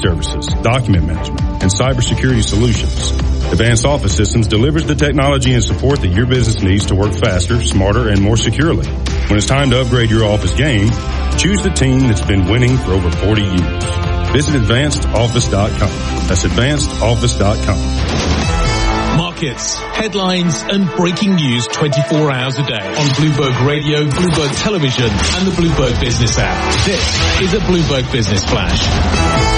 services, document management, and cybersecurity solutions. Advanced Office Systems delivers the technology and support that your business needs to work faster, smarter, and more securely. When it's time to upgrade your office game, choose the team that's been winning for over 40 years. Visit AdvancedOffice.com. That's AdvancedOffice.com. Markets, headlines, and breaking news 24 hours a day on Bloomberg Radio, Bloomberg Television, and the Bloomberg Business app. This is a Bloomberg Business Flash.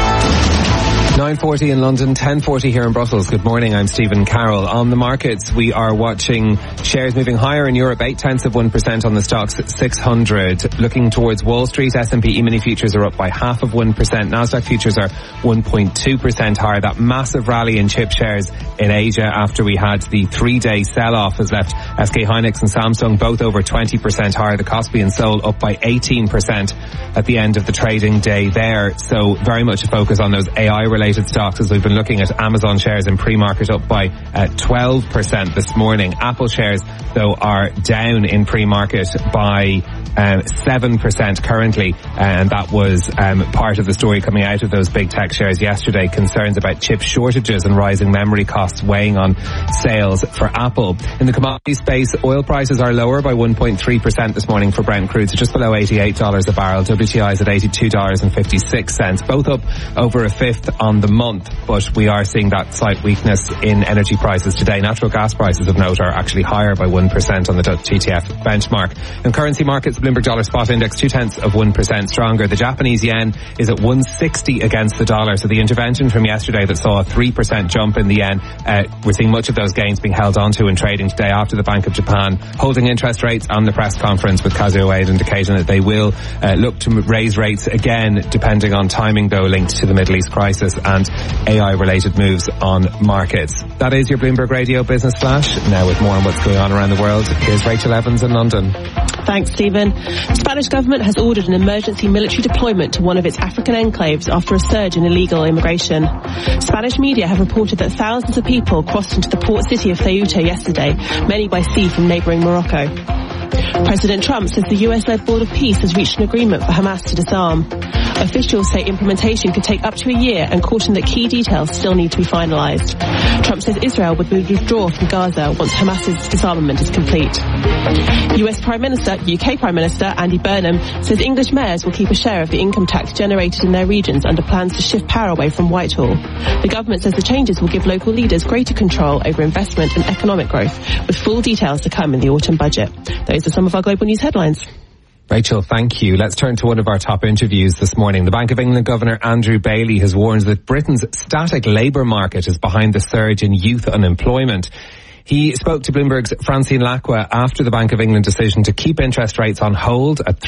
9:40 in London, 10:40 here in Brussels. Good morning, I'm Stephen Carroll. On the markets, we are watching shares moving higher in Europe, 0.8% on the stocks at 600. Looking towards Wall Street, S&P E-mini futures are up by 0.5%. Nasdaq futures are 1.2% higher. That massive rally in chip shares in Asia after we had the 3-day sell-off has left SK Hynix and Samsung both over 20% higher. The Kospi and Seoul up by 18% at the end of the trading day there. So very much a focus on those AI-related stocks as we've been looking at Amazon shares in pre-market up by 12% this morning. Apple shares, though, are down in pre-market by 7% currently, and that was part of the story coming out of those big tech shares yesterday. Concerns about chip shortages and rising memory costs weighing on sales for Apple. In the commodity space, oil prices are lower by 1.3% this morning for Brent crude, so just below $88 a barrel. WTI is at $82.56, both up over a fifth on the month, but we are seeing that slight weakness in energy prices today. Natural gas prices of note are actually higher by 1% on the TTF benchmark. In currency markets, Bloomberg dollar spot index 0.2% stronger. The Japanese yen is at 160 against the dollar, so the intervention from yesterday that saw a 3% jump in the yen, we're seeing much of those gains being held onto in trading today after the Bank of Japan holding interest rates on the press conference, with Kazuo Ueda indicating that they will look to raise rates again, depending on timing though linked to the Middle East crisis and AI-related moves on markets. That is your Bloomberg Radio Business Flash. Now with more on what's going on around the world, here's Rachel Evans in London. Thanks, Stephen. The Spanish government has ordered an emergency military deployment to one of its African enclaves after a surge in illegal immigration. Spanish media have reported that thousands of people crossed into the port city of Ceuta yesterday, many by sea from neighbouring Morocco. President Trump says the US-led Board of Peace has reached an agreement for Hamas to disarm. Officials say implementation could take up to a year and caution that key details still need to be finalised. Trump says Israel would withdraw from Gaza once Hamas's disarmament is complete. UK Prime Minister Andy Burnham says English mayors will keep a share of the income tax generated in their regions under plans to shift power away from Whitehall. The government says the changes will give local leaders greater control over investment and economic growth, with full details to come in the autumn budget. Those are some of our global news headlines. Rachel, thank you. Let's turn to one of our top interviews this morning. The Bank of England Governor Andrew Bailey has warned that Britain's static labour market is behind the surge in youth unemployment. He spoke to Bloomberg's Francine Lacqua after the Bank of England decision to keep interest rates on hold at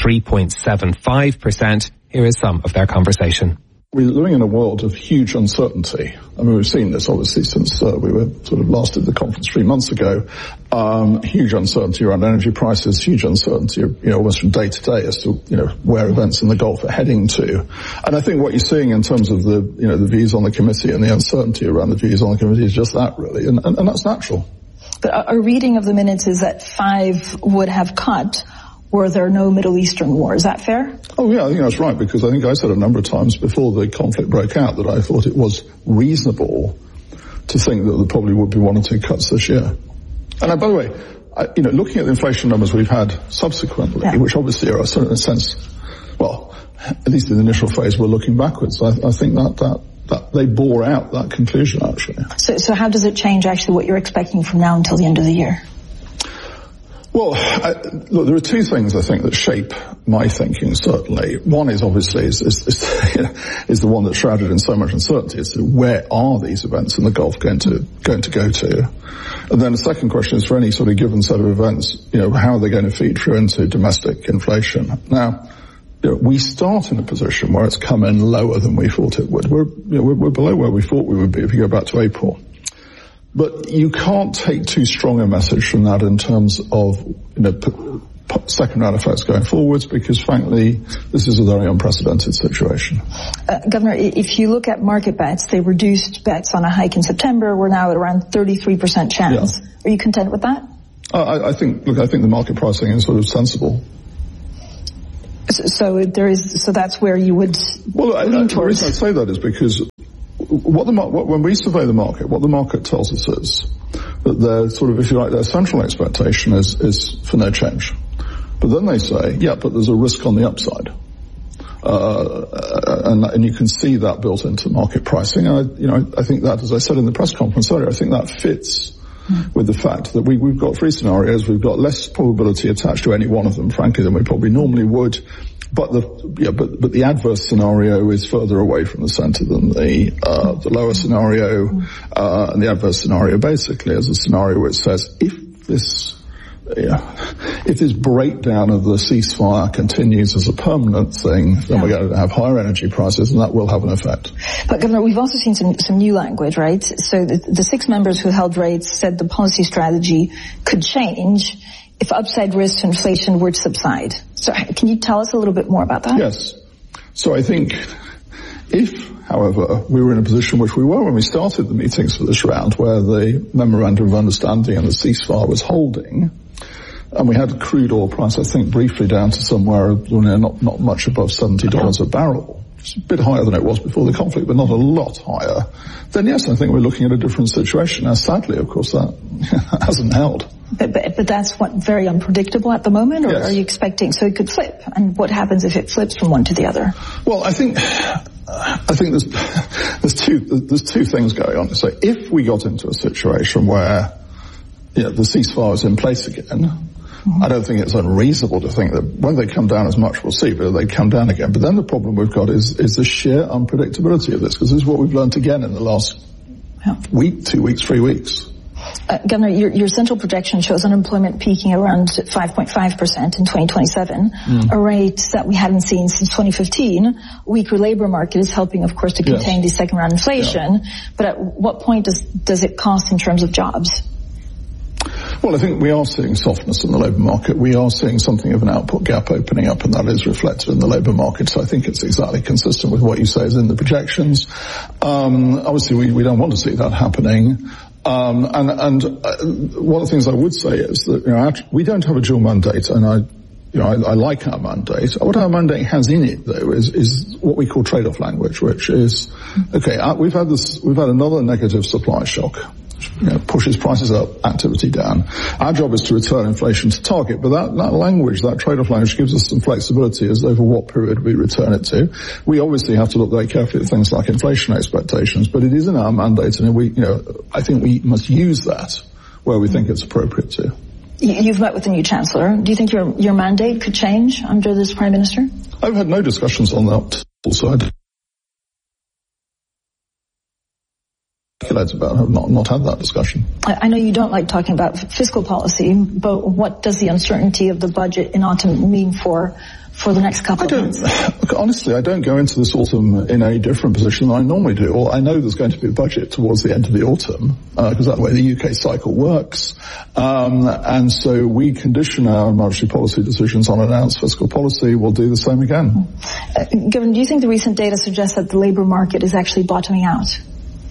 3.75%. Here is some of their conversation. We're living in a world of huge uncertainty. I mean, we've seen this obviously since we were sort of last at the conference 3 months ago. Huge uncertainty around energy prices, huge uncertainty, almost from day to day as to, where events in the Gulf are heading to. And I think what you're seeing in terms of the views on the committee and the uncertainty around the views on the committee is just that, really. And that's natural. But a reading of the minutes is that 5 would have cut were there no Middle Eastern war. Is that fair? Oh, yeah, I think that's right, because I think I said a number of times before the conflict broke out that I thought it was reasonable to think that there probably would be 1 or 2 cuts this year. And by the way, looking at the inflation numbers we've had subsequently, which obviously are in a sense, well, at least in the initial phase, we're looking backwards. I think that they bore out that conclusion, actually. So how does it change actually what you're expecting from now until the end of the year? Well, look, there are 2 things I think that shape my thinking, certainly. One is obviously is the one that's shrouded in so much uncertainty as to where are these events in the Gulf going to go to. And then the second question is, for any sort of given set of events, how are they going to feed through into domestic inflation? Now, we start in a position where it's come in lower than we thought it would. We're below where we thought we would be if you go back to April. But you can't take too strong a message from that in terms of, second round effects going forwards, because frankly, this is a very unprecedented situation. Governor, if you look at market bets, they reduced bets on a hike in September. We're now at around 33% chance. Yeah. Are you content with that? I think the market pricing is sort of sensible. So that's where you would lean towards. The reason I say that is because when we survey the market, what the market tells us is that their sort of, if you like, their central expectation is for no change. But then they say, yeah, but there's a risk on the upside. And you can see that built into market pricing. And I think that, as I said in the press conference earlier, I think that fits with the fact that we've got three scenarios. We've got less probability attached to any one of them, frankly, than we probably normally would. But the adverse scenario is further away from the centre than the lower scenario, and the adverse scenario basically is a scenario which says if this breakdown of the ceasefire continues as a permanent thing, then we're going to have higher energy prices, and that will have an effect. But Governor, we've also seen some new language, right? So the 6 members who held rates said the policy strategy could change if upside risk to inflation were to subside. So can you tell us a little bit more about that? Yes. So I think if, however, we were in a position which we were when we started the meetings for this round, where the Memorandum of Understanding and the ceasefire was holding, and we had crude oil price, I think, briefly down to somewhere not much above $70 a barrel. It's a bit higher than it was before the conflict, but not a lot higher. Then yes, I think we're looking at a different situation. Now, sadly, of course, that hasn't held. But that's very unpredictable at the moment, or yes. Are you expecting, so it could flip? And what happens if it flips from one to the other? Well, I think there's two things going on. So if we got into a situation where the ceasefire is in place again, I don't think it's unreasonable to think that when they come down as much, we'll see, but they come down again. But then the problem we've got is the sheer unpredictability of this, because this is what we've learned again in the last week, 2 weeks, 3 weeks. Governor, your central projection shows unemployment peaking around 5.5% in 2027, a rate that we hadn't seen since 2015. Weaker labor market is helping, of course, to contain the second round inflation. Yeah. But at what point does it cost in terms of jobs? Well, I think we are seeing softness in the labour market. We are seeing something of an output gap opening up, and that is reflected in the labour market. So I think it's exactly consistent with what you say is in the projections. Obviously, we don't want to see that happening. And one of the things I would say is that we don't have a dual mandate, and I like our mandate. What our mandate has in it, though, is what we call trade-off language, which is we've had another negative supply shock. Pushes prices up, activity down. Our job is to return inflation to target, but that language, that trade-off language, gives us some flexibility as over what period we return it to. We obviously have to look very carefully at things like inflation expectations, but it is in our mandate, and I think we must use that where we think it's appropriate to. You've met with the new Chancellor. Do you think your mandate could change under this Prime Minister? I've had no discussions on that side. About have not had that discussion. I know you don't like talking about fiscal policy, but what does the uncertainty of the budget in autumn mean for the next couple of months? Look, honestly, I don't go into this autumn in a different position than I normally do. Well, I know there's going to be a budget towards the end of the autumn, because that's the way the UK cycle works. And so we condition our monetary policy decisions on announced fiscal policy. We'll do the same again. Governor, do you think the recent data suggests that the labour market is actually bottoming out?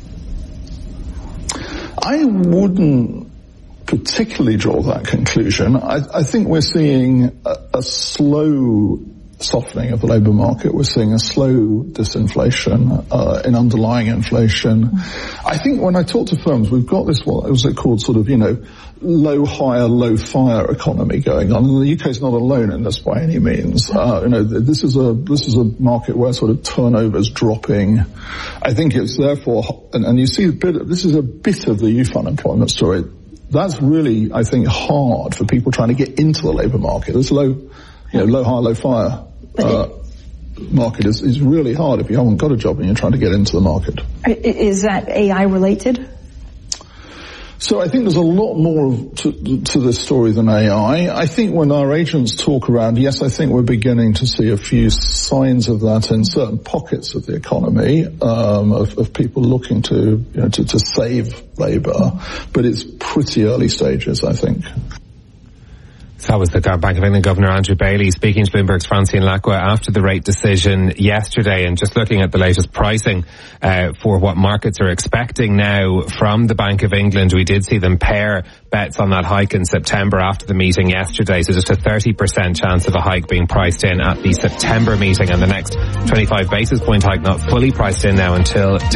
I wouldn't particularly draw that conclusion. I think we're seeing a slow softening of the labour market. We're seeing a slow disinflation in underlying inflation. I think when I talk to firms, we've got this, what was it called, sort of, low hire, low fire economy going on. And the UK is not alone in this by any means. This is a market where sort of turnover's dropping. I think it's therefore, and you see this is a bit of the youth unemployment story. That's really, I think, hard for people trying to get into the labour market. This low hire, low fire market is really hard if you haven't got a job and you're trying to get into the market. Is that AI related? So I think there's a lot more to this story than AI. I think when our agents talk around, yes, I think we're beginning to see a few signs of that in certain pockets of the economy, of people looking to save labour, but it's pretty early stages, I think. So that was the Bank of England Governor Andrew Bailey speaking to Bloomberg's Francine Lacqua after the rate decision yesterday, and just looking at the latest pricing for what markets are expecting now from the Bank of England. We did see them pair bets on that hike in September after the meeting yesterday, so just a 30% chance of a hike being priced in at the September meeting, and the next 25 basis point hike not fully priced in now until